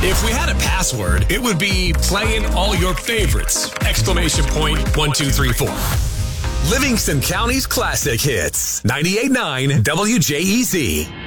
If we had a password, it would be playing all your favorites! Exclamation point 1234. Livingston County's classic hits. 98.9 WJEZ.